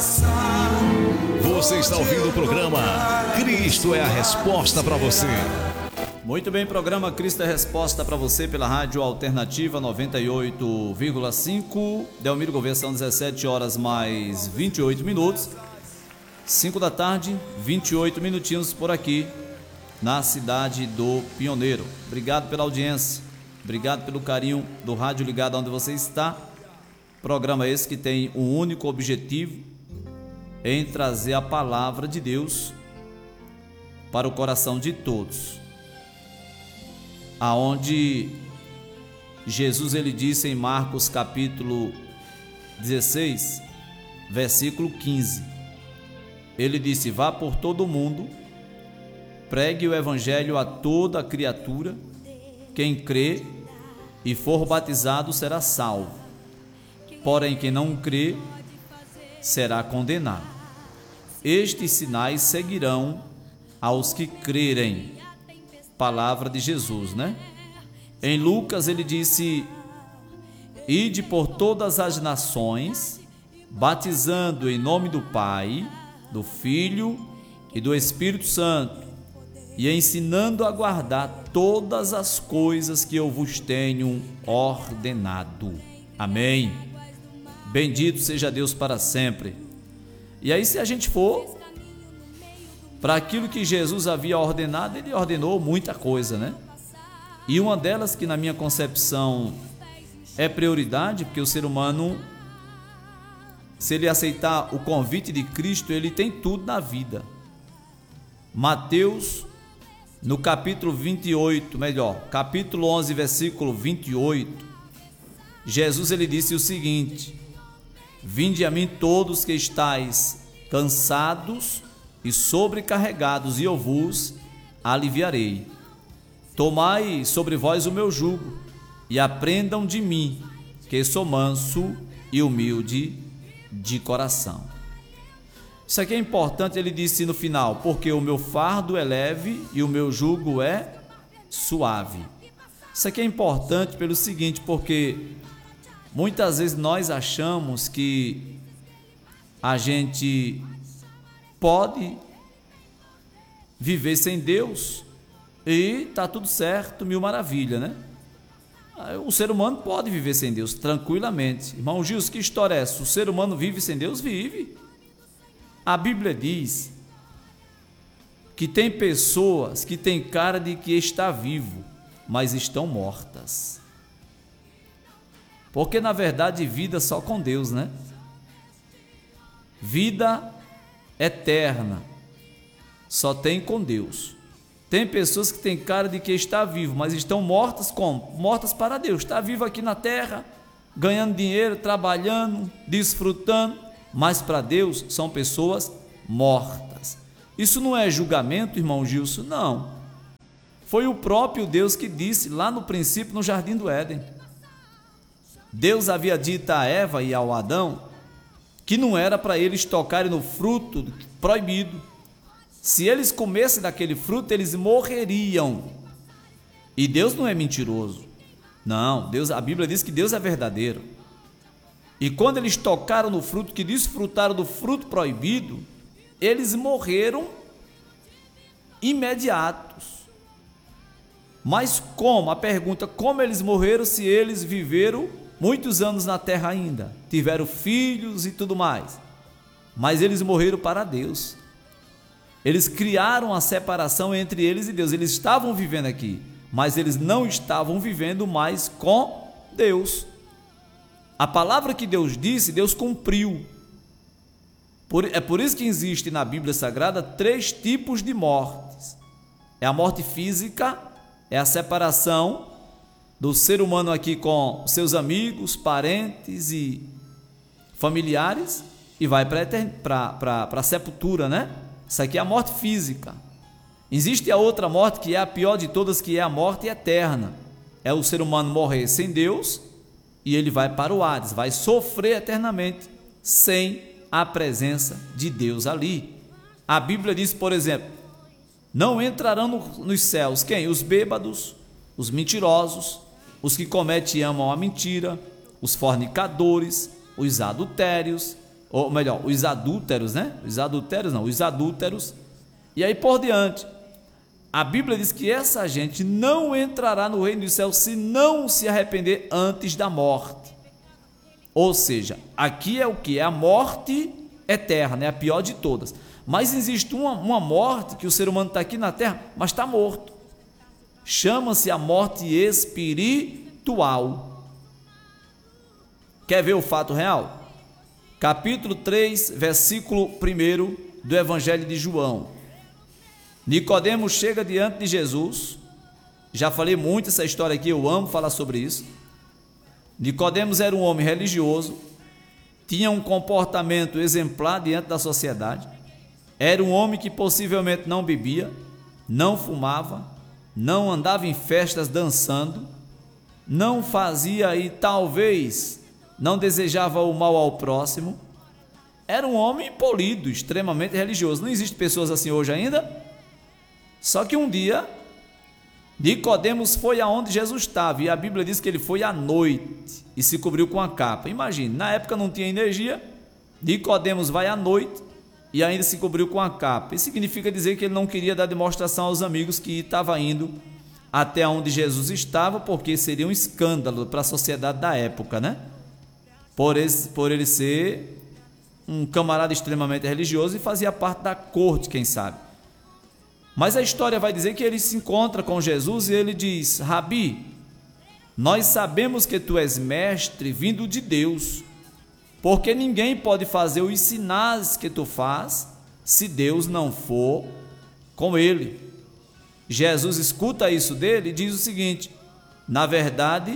Você está ouvindo o programa Cristo é a Resposta para você. Muito bem, programa Cristo é a Resposta para você pela Rádio Alternativa 98,5. Delmiro Gouveia, são 17 horas mais 28 minutos. 5 da tarde, 28 minutinhos por aqui na cidade do Pioneiro. Obrigado pela audiência, obrigado pelo carinho do rádio ligado onde você está. Programa esse que tem um único objetivo em trazer a palavra de Deus para o coração de todos. Aonde Jesus ele disse em Marcos capítulo 16, versículo 15. Ele disse: vá por todo o mundo, pregue o evangelho a toda criatura, quem crê e for batizado será salvo, porém quem não crê será condenado. Estes sinais seguirão aos que crerem. Palavra de Jesus, né? Em Lucas ele disse: ide por todas as nações, batizando em nome do Pai, do Filho e do Espírito Santo, e ensinando a guardar todas as coisas que eu vos tenho ordenado. Amém. Bendito seja Deus para sempre. E aí, se a gente for para aquilo que Jesus havia ordenado, ele ordenou muita coisa, né? E uma delas que na minha concepção é prioridade, porque o ser humano, se ele aceitar o convite de Cristo, ele tem tudo na vida. Mateus, no capítulo 28, capítulo 11, versículo 28, Jesus ele disse o seguinte: vinde a mim todos que estáis cansados e sobrecarregados, e eu vos aliviarei. Tomai sobre vós o meu jugo e aprendam de mim, que sou manso e humilde de coração. Isso aqui é importante, ele disse no final: porque o meu fardo é leve e o meu jugo é suave. Isso aqui é importante pelo seguinte, porque muitas vezes nós achamos que a gente pode viver sem Deus e tá tudo certo, mil maravilha, né? O ser humano pode viver sem Deus tranquilamente. Irmão Gils, que história é essa? O ser humano vive sem Deus? Vive. A Bíblia diz que tem pessoas que têm cara de que está vivo, mas estão mortas. Porque na verdade vida só com Deus, né? Vida eterna só tem com Deus. Tem pessoas que têm cara de que está vivo, mas estão mortas como? Mortas para Deus. Está vivo aqui na terra, ganhando dinheiro, trabalhando, desfrutando, mas para Deus são pessoas mortas. Isso não é julgamento, irmão Gilson? Não. Foi o próprio Deus que disse lá no princípio, no Jardim do Éden. Deus havia dito a Eva e ao Adão que não era para eles tocarem no fruto proibido. Se eles comessem daquele fruto, eles morreriam. E Deus não é mentiroso. Não, a Bíblia diz que Deus é verdadeiro. E quando eles tocaram no fruto, que desfrutaram do fruto proibido, eles morreram imediatos. Mas como? A pergunta: como eles morreram se eles viveram muitos anos na terra ainda, tiveram filhos e tudo mais? Mas eles morreram para Deus. Eles criaram a separação entre eles e Deus. Eles estavam vivendo aqui, mas eles não estavam vivendo mais com Deus. A palavra que Deus disse, Deus cumpriu. É por isso que existe na Bíblia Sagrada 3 tipos de mortes. É a morte física, é a separação do ser humano aqui com seus amigos, parentes e familiares, e vai para a sepultura, né? Isso aqui é a morte física. Existe a outra morte, que é a pior de todas, que é a morte eterna. É o ser humano morrer sem Deus e ele vai para o Hades, vai sofrer eternamente sem a presença de Deus ali. A Bíblia diz, por exemplo: não entrarão nos céus quem? Os bêbados, os mentirosos, os que cometem e amam a mentira, os fornicadores, os adultérios, ou melhor, os adúlteros, né? Os adultérios não, os adúlteros, e aí por diante. A Bíblia diz que essa gente não entrará no reino dos céus se não se arrepender antes da morte. Ou seja, aqui é o que? É a morte eterna, é a pior de todas. Mas existe uma morte que o ser humano está aqui na terra, mas está morto. Chama-se a morte espiritual. Quer ver o fato real? Capítulo 3, versículo 1 do Evangelho de João. Nicodemos chega diante de Jesus. Já falei muito essa história aqui, eu amo falar sobre isso. Nicodemos era um homem religioso, tinha um comportamento exemplar diante da sociedade, era um homem que possivelmente não bebia, não fumava, não andava em festas dançando, não fazia e talvez não desejava o mal ao próximo. Era um homem polido, extremamente religioso. Não existem pessoas assim hoje ainda? Só que um dia, Nicodemos foi aonde Jesus estava, e a Bíblia diz que ele foi à noite e se cobriu com a capa. Imagine, na época não tinha energia, Nicodemos vai à noite e ainda se cobriu com a capa. Isso significa dizer que ele não queria dar demonstração aos amigos que estava indo até onde Jesus estava, porque seria um escândalo para a sociedade da época, né? Por ele ser um camarada extremamente religioso e fazia parte da corte, quem sabe. Mas a história vai dizer que ele se encontra com Jesus e ele diz: Rabi, nós sabemos que tu és mestre vindo de Deus, porque ninguém pode fazer os sinais que tu faz se Deus não for com ele. Jesus escuta isso dele e diz o seguinte: na verdade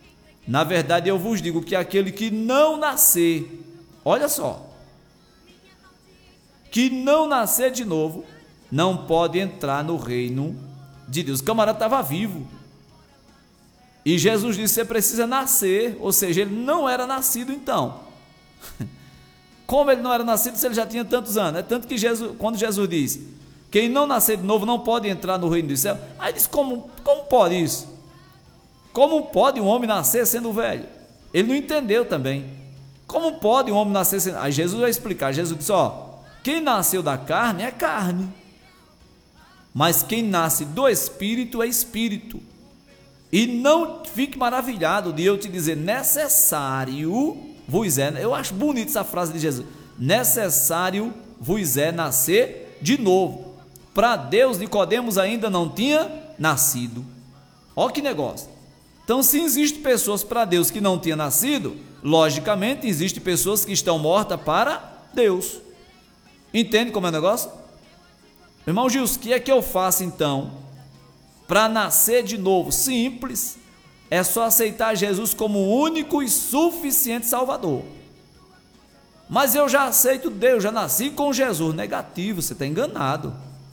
eu vos digo que aquele que não nascer, olha só, que não nascer de novo, não pode entrar no reino de Deus. O camarada estava vivo. E Jesus disse: você precisa nascer. Ou seja, ele não era nascido então. Como ele não era nascido se ele já tinha tantos anos? É tanto que quando Jesus diz: quem não nascer de novo não pode entrar no reino do céu. Aí diz: como pode isso? Como pode um homem nascer sendo velho? Ele não entendeu também. Como pode um homem nascer sendo... Aí Jesus vai explicar. Jesus disse: quem nasceu da carne é carne, mas quem nasce do Espírito é Espírito. E não fique maravilhado de eu te dizer: necessário vos é. Eu acho bonita essa frase de Jesus: necessário vos é nascer de novo. Para Deus, Nicodemos ainda não tinha nascido. Olha que negócio. Então, se existem pessoas para Deus que não tinham nascido, logicamente existem pessoas que estão mortas para Deus. Entende como é o negócio? Irmão Gilson, o que é que eu faço então para nascer de novo? Simples, é só aceitar Jesus como o único e suficiente Salvador. Mas eu já aceito Deus, já nasci com Jesus. Negativo, você está enganado.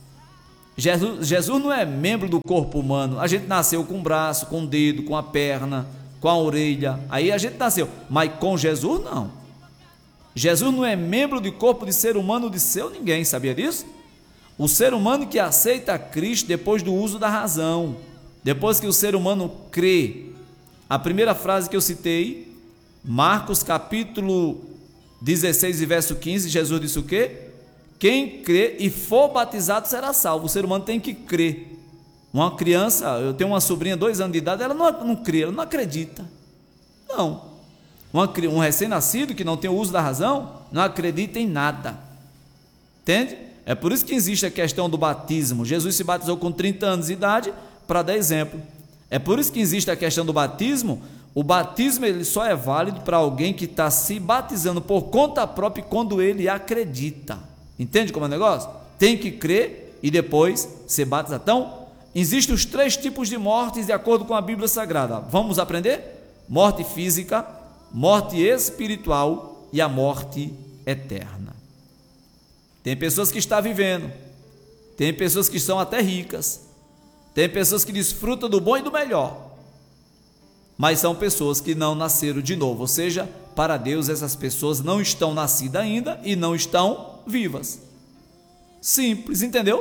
Jesus não é membro do corpo humano. A gente nasceu com o braço, com o dedo, com a perna, com a orelha. Aí a gente nasceu, mas com Jesus não. Jesus não é membro do corpo de ser humano de seu ninguém, sabia disso? O ser humano que aceita Cristo depois do uso da razão, depois que o ser humano crê. A primeira frase que eu citei, Marcos capítulo 16 e verso 15, Jesus disse o quê? Quem crê e for batizado será salvo. O ser humano tem que crer. Uma criança, eu tenho uma sobrinha, 2 anos de idade, ela não crê, ela não acredita. Não. Um recém-nascido que não tem o uso da razão, não acredita em nada. Entende? É por isso que existe a questão do batismo. Jesus se batizou com 30 anos de idade, para dar exemplo. É por isso que existe a questão do batismo. O batismo ele só é válido para alguém que está se batizando por conta própria quando ele acredita. Entende como é o negócio? Tem que crer e depois ser batizado. Então, existem os 3 tipos de mortes de acordo com a Bíblia Sagrada. Vamos aprender? Morte física, morte espiritual e a morte eterna. Tem pessoas que estão vivendo, tem pessoas que são até ricas, tem pessoas que desfrutam do bom e do melhor, mas são pessoas que não nasceram de novo. Ou seja, para Deus essas pessoas não estão nascidas ainda e não estão vivas. Simples, entendeu?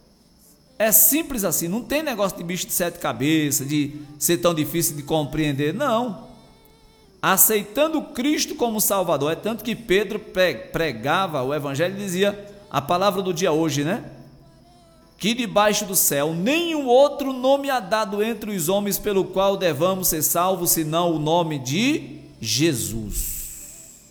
É simples assim, não tem negócio de bicho de 7 cabeças, de ser tão difícil de compreender, não. aceitando Cristo como Salvador. É tanto que Pedro pregava o evangelho e dizia a palavra do dia hoje, né? Que debaixo do céu nenhum outro nome há dado entre os homens pelo qual devamos ser salvos, senão o nome de Jesus.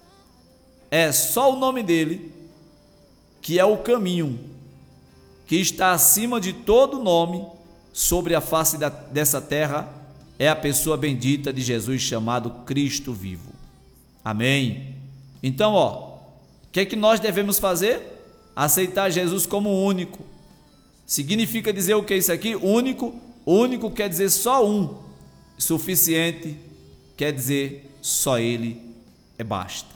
É só o nome dele que é o caminho, que está acima de todo nome sobre a face dessa terra, é a pessoa bendita de Jesus, chamado Cristo vivo. Amém? Então, o que é que nós devemos fazer? Aceitar Jesus como único. Significa dizer o que é isso aqui? Único. Único quer dizer só um. Suficiente quer dizer só ele basta.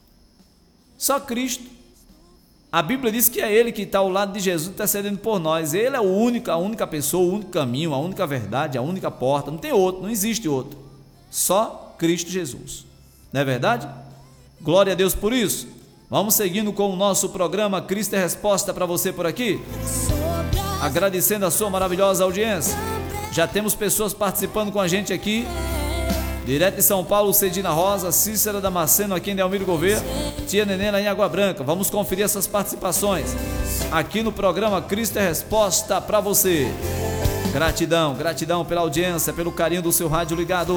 Só Cristo. A Bíblia diz que é ele que está ao lado de Jesus intercedendo por nós. Ele é a única pessoa, o único caminho, a única verdade, a única porta. Não tem outro, não existe outro. Só Cristo Jesus. Não é verdade? Glória a Deus por isso. Vamos seguindo com o nosso programa Cristo é Resposta para você por aqui. Agradecendo a sua maravilhosa audiência. Já temos pessoas participando com a gente aqui. Direto de São Paulo, Cedina Rosa, Cícera Damasceno aqui em Delmiro Gouveia, Tia Nenê lá em Água Branca. Vamos conferir essas participações aqui no programa Cristo é Resposta para você. Gratidão, gratidão pela audiência, pelo carinho do seu rádio ligado.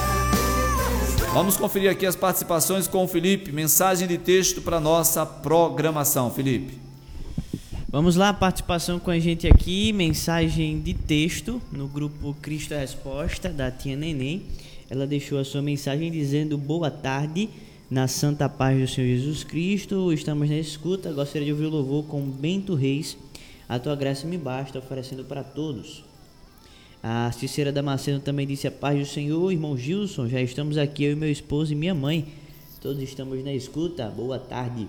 Vamos conferir aqui as participações com o Felipe. Mensagem de texto para nossa programação, Felipe. Vamos lá, participação com a gente aqui, mensagem de texto no grupo Cristo é Resposta, da Tia Neném. Ela deixou a sua mensagem dizendo: boa tarde, na santa paz do Senhor Jesus Cristo, estamos na escuta, gostaria de ouvir o louvor com Bento Reis, a tua graça me basta, oferecendo para todos. A Cícera Damasceno também disse: a paz do Senhor, irmão Gilson, já estamos aqui, eu e meu esposo e minha mãe, todos estamos na escuta, boa tarde.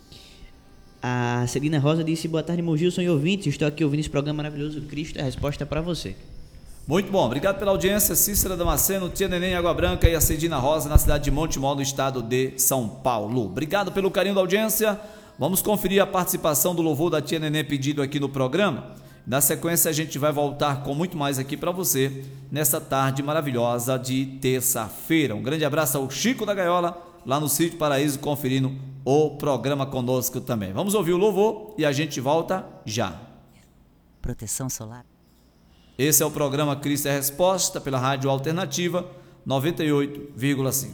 A Celina Rosa disse: boa tarde, irmão Gilson e ouvintes, estou aqui ouvindo esse programa maravilhoso, Cristo é a Resposta para você. Muito bom, obrigado pela audiência. Cícera Damasceno, Tia Neném, Água Branca e a Cedina Rosa na cidade de Montemor, no estado de São Paulo. Obrigado pelo carinho da audiência. Vamos conferir a participação do louvor da Tia Neném pedido aqui no programa. Na sequência a gente vai voltar com muito mais aqui para você nessa tarde maravilhosa de terça-feira. Um grande abraço ao Chico da Gaiola, lá no Sítio Paraíso, conferindo o programa conosco também. Vamos ouvir o louvor e a gente volta já. Proteção solar. Esse é o programa Cristo é Resposta pela Rádio Alternativa 98,5.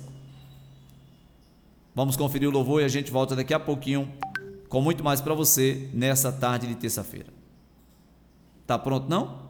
Vamos conferir o louvor e a gente volta daqui a pouquinho com muito mais para você nessa tarde de terça-feira. Tá pronto não?